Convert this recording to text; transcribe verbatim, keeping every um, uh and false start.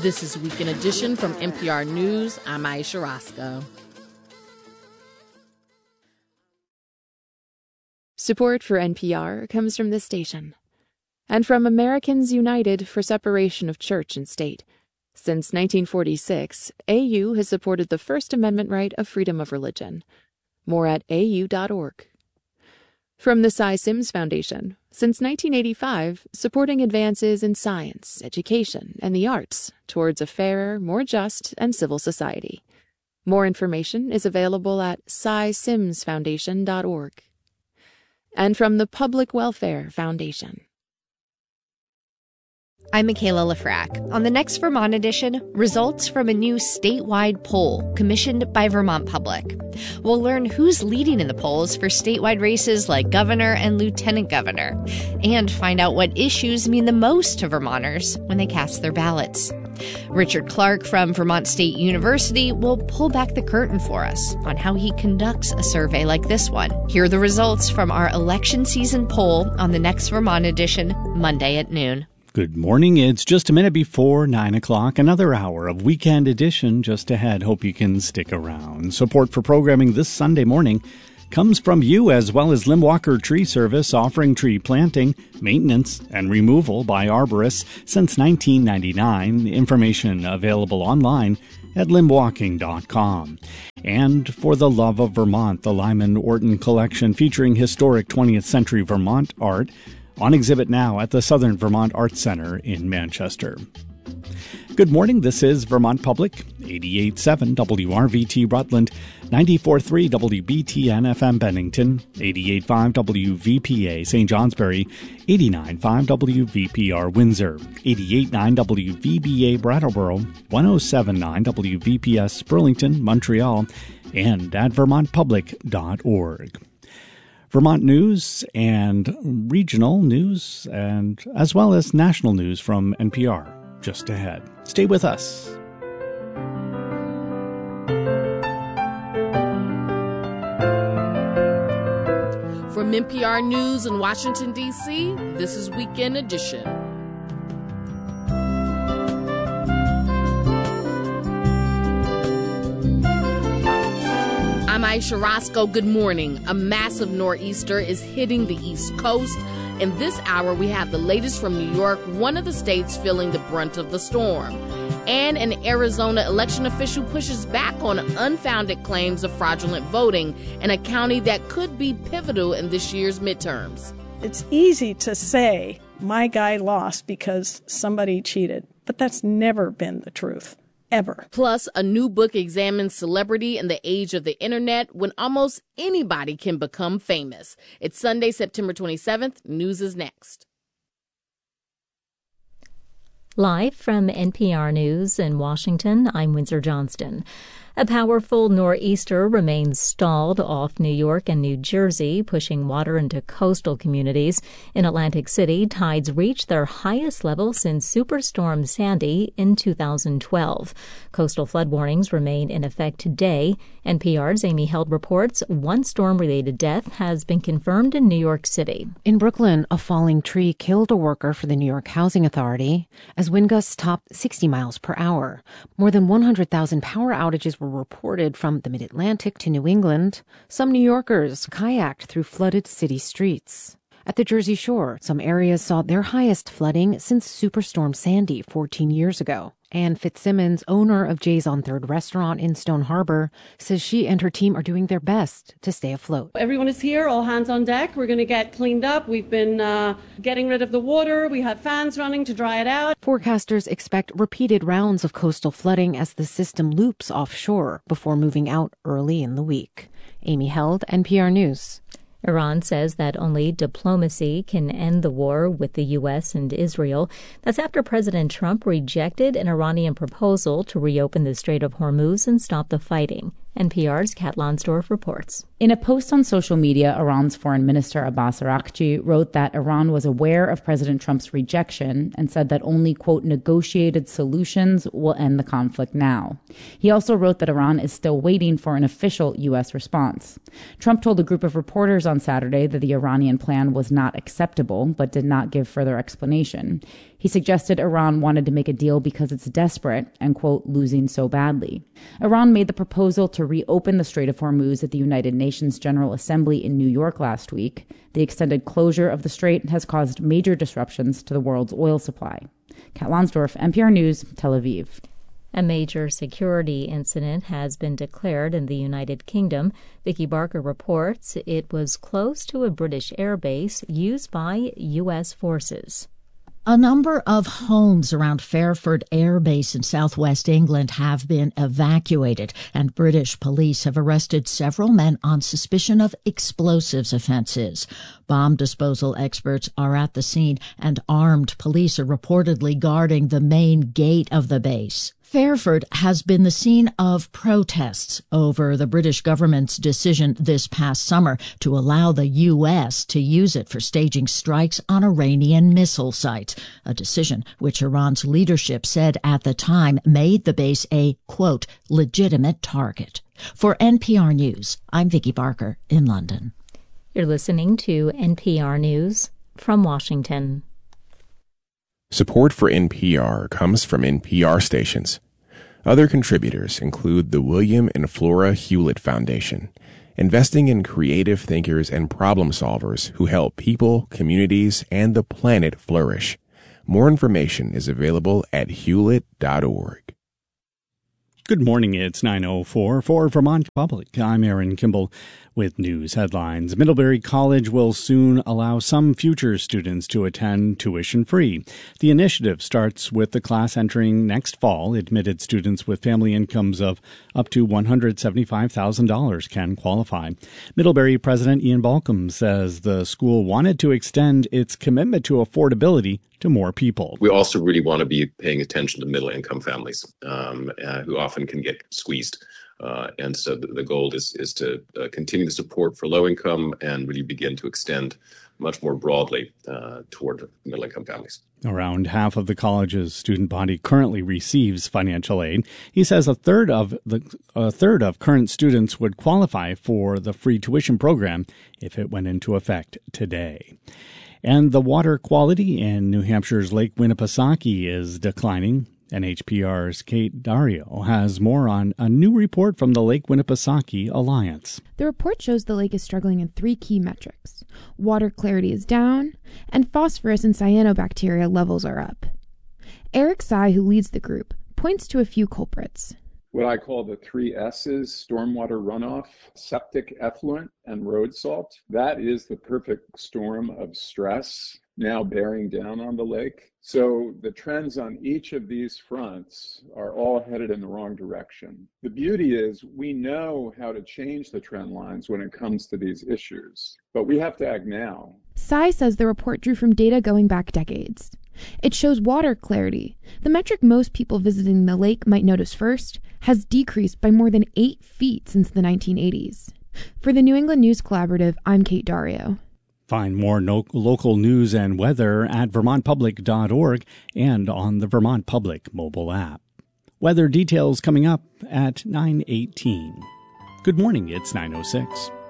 This is Weekend Edition from N P R News. I'm Aisha Roscoe. Support for N P R comes from this station and from Americans United for Separation of Church and State. Since nineteen forty-six, A U has supported the First Amendment right of freedom of religion. More at A U dot org. From the Cy Sims Foundation, since nineteen eighty-five, supporting advances in science, education, and the arts towards a fairer, more just, and civil society. More information is available at cy sims foundation dot org. And from the Public Welfare Foundation. I'm Michaela Lafrac. On the next Vermont edition, results from a new statewide poll commissioned by Vermont Public. We'll learn who's leading in the polls for statewide races like governor and lieutenant governor, and find out what issues mean the most to Vermonters when they cast their ballots. Richard Clark from Vermont State University will pull back the curtain for us on how he conducts a survey like this one. Here are the results from our election season poll on the next Vermont edition, Monday at noon. Good morning. It's just a minute before nine o'clock. Another hour of Weekend Edition just ahead. Hope you can stick around. Support for programming this Sunday morning comes from you, as well as Lim Walker Tree Service, offering tree planting, maintenance, and removal by arborists since nineteen ninety-nine. Information available online at lim walking dot com. And For the Love of Vermont, the Lyman Orton Collection featuring historic twentieth century Vermont art, on exhibit now at the Southern Vermont Arts Center in Manchester. Good morning. This is Vermont Public, eighty-eight point seven W R V T Rutland, ninety-four point three W B T N F M Bennington, eighty-eight point five W V P A Saint Johnsbury, eighty-nine point five W V P R Windsor, eighty-eight point nine W V B A Brattleboro, one oh seven point nine W V P S Burlington, Montreal, and at vermont public dot org. Vermont news and regional news, and as well as national news from N P R just ahead. Stay with us. From N P R News in Washington, D C, this is Weekend Edition. I'm Aisha Roscoe. Good morning. A massive nor'easter is hitting the East Coast. In this hour, we have the latest from New York, one of the states feeling the brunt of the storm. And an Arizona election official pushes back on unfounded claims of fraudulent voting in a county that could be pivotal in this year's midterms. It's easy to say, my guy lost because somebody cheated, but that's never been the truth. Ever. Plus, a new book examines celebrity in the age of the internet when almost anybody can become famous. It's Sunday, September twenty-seventh. News is next. Live from N P R News in Washington, I'm Windsor Johnston. A powerful nor'easter remains stalled off New York and New Jersey, pushing water into coastal communities. In Atlantic City, tides reached their highest level since Superstorm Sandy in two thousand twelve. Coastal flood warnings remain in effect today. N P R's Amy Held reports one storm-related death has been confirmed in New York City. In Brooklyn, a falling tree killed a worker for the New York Housing Authority as wind gusts topped sixty miles per hour. More than one hundred thousand power outages were reported from the Mid-Atlantic to New England. Some New Yorkers kayaked through flooded city streets. At the Jersey Shore, some areas saw their highest flooding since Superstorm Sandy fourteen years ago. Ann Fitzsimmons, owner of Jay's on Third restaurant in Stone Harbor, says she and her team are doing their best to stay afloat. Everyone is here, all hands on deck. We're going to get cleaned up. We've been uh, getting rid of the water. We have fans running to dry it out. Forecasters expect repeated rounds of coastal flooding as the system loops offshore before moving out early in the week. Amy Held, N P R News. Iran says that only diplomacy can end the war with the U S and Israel. That's after President Trump rejected an Iranian proposal to reopen the Strait of Hormuz and stop the fighting. N P R's Kat Lonsdorf reports. In a post on social media, Iran's Foreign Minister Abbas Araghchi wrote that Iran was aware of President Trump's rejection and said that only, quote, negotiated solutions will end the conflict now. He also wrote that Iran is still waiting for an official U S response. Trump told a group of reporters on Saturday that the Iranian plan was not acceptable, but did not give further explanation. He suggested Iran wanted to make a deal because it's desperate and, quote, losing so badly. Iran made the proposal to reopen the Strait of Hormuz at the United Nations General Assembly in New York last week. The extended closure of the strait has caused major disruptions to the world's oil supply. Kat Lonsdorf, N P R News, Tel Aviv. A major security incident has been declared in the United Kingdom. Vicky Barker reports it was close to a British airbase used by U S forces. A number of homes around Fairford Air Base in southwest England have been evacuated, and British police have arrested several men on suspicion of explosives offenses. Bomb disposal experts are at the scene, and armed police are reportedly guarding the main gate of the base. Fairford has been the scene of protests over the British government's decision this past summer to allow the U S to use it for staging strikes on Iranian missile sites, a decision which Iran's leadership said at the time made the base a, quote, legitimate target. For N P R News, I'm Vicky Barker in London. You're listening to N P R News from Washington. Support for N P R comes from N P R stations. Other contributors include the William and Flora Hewlett Foundation, investing in creative thinkers and problem solvers who help people, communities, and the planet flourish. More information is available at hewlett dot org. Good morning, it's nine oh four for Vermont Public. I'm Aaron Kimball with news headlines. Middlebury College will soon allow some future students to attend tuition-free. The initiative starts with the class entering next fall. Admitted students with family incomes of up to one hundred seventy-five thousand dollars can qualify. Middlebury President Ian Balcom says the school wanted to extend its commitment to affordability to more people. We also really want to be paying attention to middle-income families um, uh, who often can get squeezed. Uh, and so the, the goal is, is to uh, continue the support for low-income and really begin to extend much more broadly uh, toward middle-income families. Around half of the college's student body currently receives financial aid. He says a third of the a third of current students would qualify for the free tuition program if it went into effect today. And the water quality in New Hampshire's Lake Winnipesaukee is declining. N H P R's Kate Dario has more on a new report from the Lake Winnipesaukee Alliance. The report shows the lake is struggling in three key metrics. Water clarity is down, and phosphorus and cyanobacteria levels are up. Eric Sy, who leads the group, points to a few culprits. What I call the three S's, stormwater runoff, septic effluent, and road salt. That is the perfect storm of stress now bearing down on the lake. So the trends on each of these fronts are all headed in the wrong direction. The beauty is we know how to change the trend lines when it comes to these issues, but we have to act now. Sy says the report drew from data going back decades. It shows water clarity, the metric most people visiting the lake might notice first, has decreased by more than eight feet since the nineteen eighties. For the New England News Collaborative, I'm Kate Dario. Find more no- local news and weather at vermont public dot org and on the Vermont Public mobile app. Weather details coming up at nine eighteen. Good morning, it's nine oh six.